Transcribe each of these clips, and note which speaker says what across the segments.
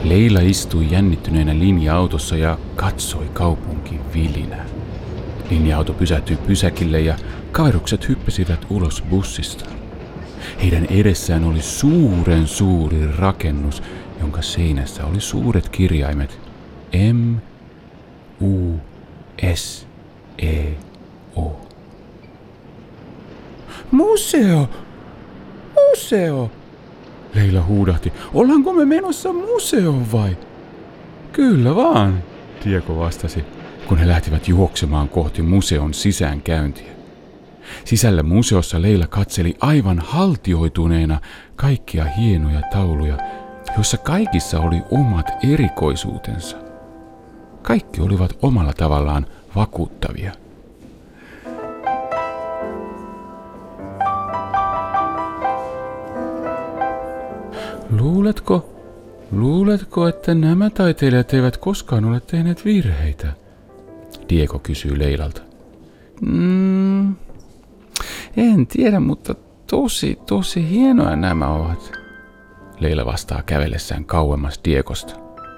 Speaker 1: Leila istui jännittyneenä linja-autossa ja katsoi kaupunkin vilinää. Linja-auto pysähtyi pysäkille ja kaverukset hyppäsivät ulos bussista. Heidän edessään oli suuren suuri rakennus, jonka seinässä oli suuret kirjaimet M-U-S-E-O. Museo! Museo! Leila huudahti. Ollaanko me menossa museoon vai? Kyllä vaan, Diego vastasi, kun he lähtivät juoksemaan kohti museon sisäänkäyntiä. Sisällä museossa Leila katseli aivan haltioituneena kaikkia hienoja tauluja, joissa kaikissa oli omat erikoisuutensa. Kaikki olivat omalla tavallaan vakuuttavia. Luuletko, että nämä taiteilijat eivät koskaan ole tehneet virheitä? Diego kysyy Leilalta. En tiedä, mutta tosi hienoja nämä ovat. Leila vastaa kävellessään kauemmas Diegosta.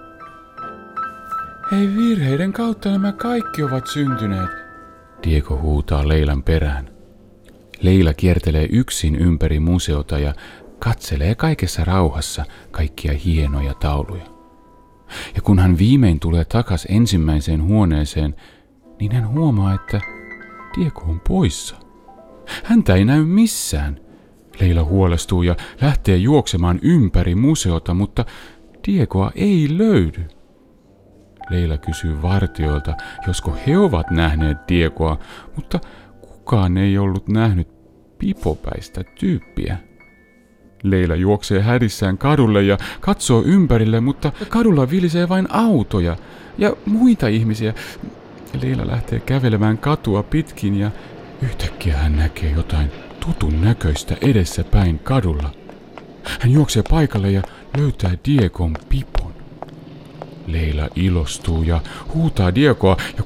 Speaker 1: Ei, virheiden kautta nämä kaikki ovat syntyneet. Diego huutaa Leilan perään. Leila kiertelee yksin ympäri museota ja katselee kaikessa rauhassa kaikkia hienoja tauluja. Ja kun hän viimein tulee takas ensimmäiseen huoneeseen, niin hän huomaa, että Diego on poissa. Häntä ei näy missään. Leila huolestuu ja lähtee juoksemaan ympäri museota, mutta Diegoa ei löydy. Leila kysyy vartijoilta, josko he ovat nähneet Diegoa, mutta kukaan ei ollut nähnyt pipopäistä tyyppiä. Leila juoksee hädissään kadulle ja katsoo ympärille, mutta kadulla vilisee vain autoja ja muita ihmisiä. Leila lähtee kävelemään katua pitkin ja yhtäkkiä hän näkee jotain tutun näköistä edessä päin kadulla. Hän juoksee paikalle ja löytää Diegon pipon. Leila ilostuu ja huutaa Diegoa ja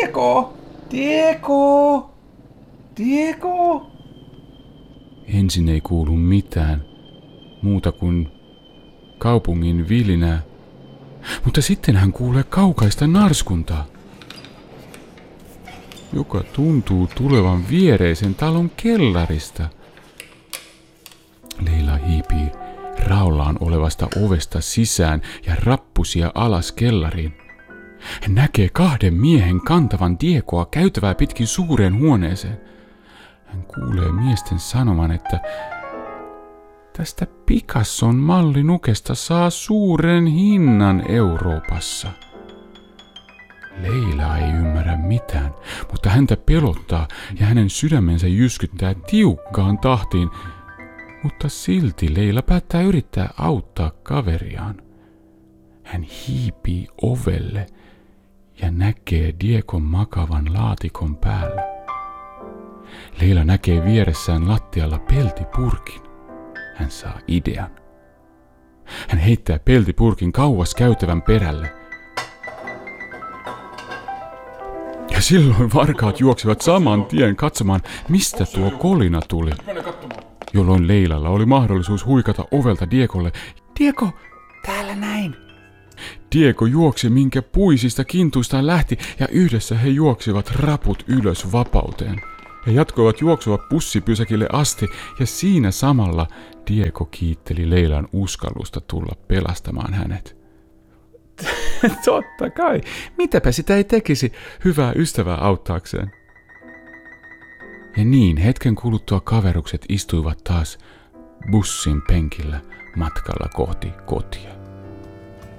Speaker 1: Diego! Ensin ei kuulu mitään muuta kuin kaupungin vilinää, mutta sitten hän kuulee kaukaista narskuntaa, joka tuntuu tulevan viereisen talon kellarista. Leila hiipii raollaan olevasta ovesta sisään ja rappusia alas kellariin. Hän näkee 2 miehen kantavan Diegoa käytävää pitkin suureen huoneeseen. Hän kuulee miesten sanoman, että tästä Picasson mallinukesta saa suuren hinnan Euroopassa. Leila ei ymmärrä mitään, mutta häntä pelottaa ja hänen sydämensä jyskyttää tiukkaan tahtiin, mutta silti Leila päättää yrittää auttaa kaveriaan. Hän hiipii ovelle ja näkee Diegon makavan laatikon päällä. Leila näkee vieressään lattialla peltipurkin. Hän saa idean. Hän heittää peltipurkin kauas käytävän perälle. Ja silloin varkaat juoksivat saman tien katsomaan, mistä tuo kolina tuli. Jolloin Leilalla oli mahdollisuus huikata ovelta Diegolle. Diego, täällä näin. Diego juoksi minkä puisista kintuistaan lähti ja yhdessä he juoksivat raput ylös vapauteen. He jatkoivat juoksua bussipysäkille asti ja siinä samalla Diego kiitteli Leilan uskallusta tulla pelastamaan hänet. Totta kai. Mitäpä sitä ei tekisi hyvää ystävää auttaakseen. Ja niin hetken kuluttua kaverukset istuivat taas bussin penkillä matkalla kohti kotia.